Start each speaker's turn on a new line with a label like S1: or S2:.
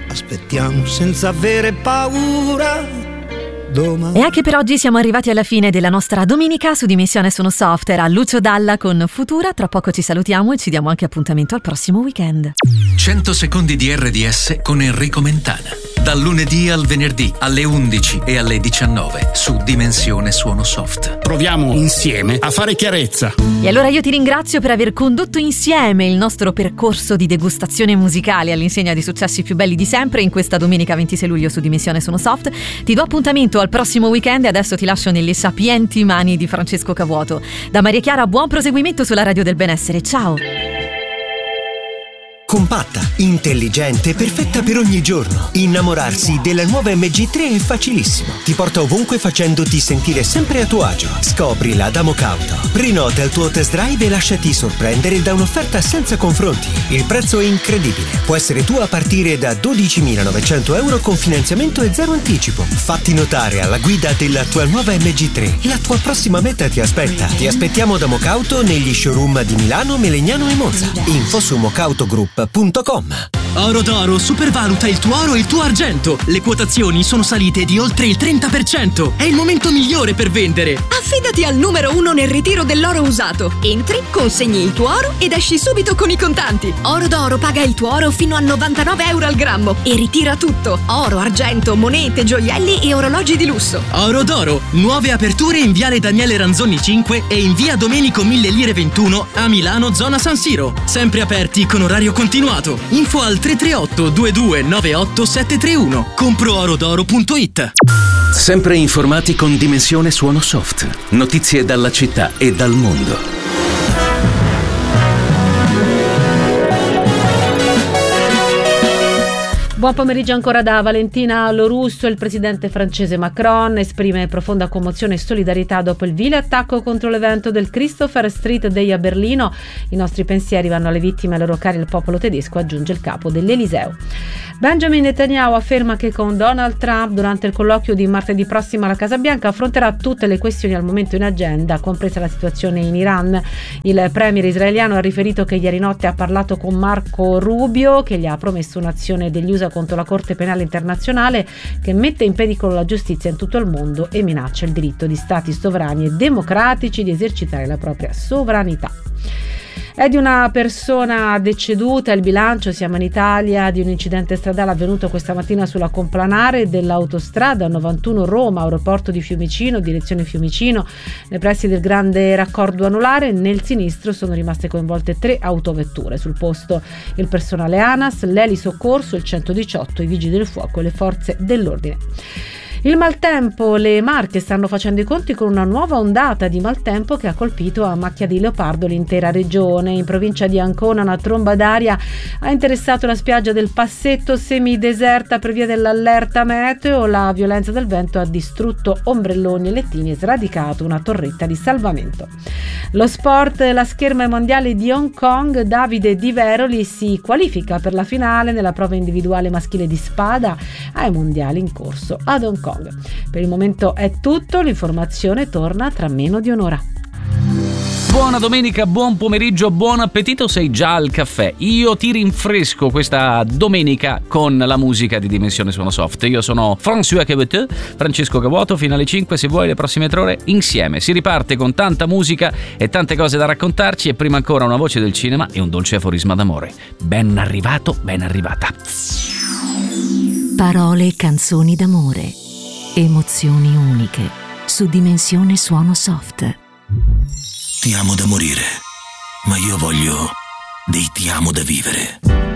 S1: Aspettiamo senza avere paura.
S2: E anche per oggi siamo arrivati alla fine della nostra domenica su Dimensione Suono Soft. Era Lucio Dalla con Futura. Tra poco ci salutiamo e ci diamo anche appuntamento al prossimo weekend.
S3: 100 secondi di RDS con Enrico Mentana. Dal lunedì al venerdì alle 11 e alle 19 su Dimensione Suono Soft.
S4: Proviamo insieme a fare chiarezza.
S2: E allora io ti ringrazio per aver condotto insieme il nostro percorso di degustazione musicale all'insegna dei successi più belli di sempre in questa domenica 26 luglio su Dimensione Suono Soft. Ti do appuntamento al prossimo weekend e adesso ti lascio nelle sapienti mani di Francesco Cavuoto. Da Maria Chiara, buon proseguimento sulla Radio del Benessere. Ciao!
S5: Compatta, intelligente, perfetta per ogni giorno. Innamorarsi della nuova MG3 è facilissimo. Ti porta ovunque facendoti sentire sempre a tuo agio. Scoprila da Mocauto. Prenota il tuo test drive e lasciati sorprendere da un'offerta senza confronti. Il prezzo è incredibile. Può essere tuo a partire da 12.900 euro con finanziamento e zero anticipo. Fatti notare alla guida della tua nuova MG3. La tua prossima meta ti aspetta. Ti aspettiamo da Mocauto negli showroom di Milano, Melegnano e Monza. Info su mocautogroup.com.
S6: Oro d'Oro supervaluta il tuo oro e il tuo argento. Le quotazioni sono salite di oltre il 30%. È il momento migliore per vendere.
S7: Affidati al numero 1 nel ritiro dell'oro usato. Entri, consegni il tuo oro ed esci subito con i contanti. Oro d'Oro paga il tuo oro fino a 99 euro al grammo e ritira tutto: oro, argento, monete, gioielli e orologi di lusso.
S6: Oro d'Oro, nuove aperture in viale Daniele Ranzoni 5 e in via Domenico 1000 Lire 21 a Milano, zona San Siro. Sempre aperti con orario continuato. Info al 338 2298 731. Comproorodoro.it.
S3: Sempre informati con Dimensione Suono Soft. Notizie dalla città e dal mondo.
S8: Buon pomeriggio ancora da Valentina Lorusso. Il presidente francese Macron esprime profonda commozione e solidarietà dopo il vile attacco contro l'evento del Christopher Street Day a Berlino. I nostri pensieri vanno alle vittime e ai loro cari, il popolo tedesco, aggiunge il capo dell'Eliseo. Benjamin Netanyahu afferma che con Donald Trump durante il colloquio di martedì prossimo alla Casa Bianca affronterà tutte le questioni al momento in agenda, compresa la situazione in Iran. Il premier israeliano ha riferito che ieri notte ha parlato con Marco Rubio, che gli ha promesso un'azione degli USA contro la Corte Penale Internazionale che mette in pericolo la giustizia in tutto il mondo e minaccia il diritto di stati sovrani e democratici di esercitare la propria sovranità. È di una persona deceduta il bilancio, siamo in Italia, di un incidente stradale avvenuto questa mattina sulla complanare dell'autostrada 91 Roma, aeroporto di Fiumicino, direzione Fiumicino, nei pressi del grande raccordo anulare. Nel sinistro sono rimaste coinvolte 3 autovetture. Sul posto il personale ANAS, l'elisoccorso, il 118, i vigili del fuoco e le forze dell'ordine. Il maltempo, le Marche stanno facendo i conti con una nuova ondata di maltempo che ha colpito a macchia di leopardo l'intera regione. In provincia di Ancona una tromba d'aria ha interessato la spiaggia del Passetto, semideserta per via dell'allerta meteo. La violenza del vento ha distrutto ombrelloni e lettini e sradicato una torretta di salvamento. Lo sport, la scherma ai mondiali di Hong Kong, Davide Di Veroli si qualifica per la finale nella prova individuale maschile di spada ai mondiali in corso ad Hong Kong. Per il momento è tutto, l'informazione torna tra meno di un'ora.
S9: Buona domenica, buon pomeriggio, buon appetito, sei già al caffè. Io ti rinfresco questa domenica con la musica di Dimensione Suono Soft. Io sono François Cavuoto, Francesco Cavuoto, fino alle 5, se vuoi le prossime 3 ore insieme. Si riparte con tanta musica e tante cose da raccontarci e prima ancora una voce del cinema e un dolce aforisma d'amore. Ben arrivato, ben arrivata.
S10: Parole e canzoni d'amore, emozioni uniche, su Dimensione Suono Soft.
S11: Ti amo da morire, ma io voglio dei ti amo da vivere.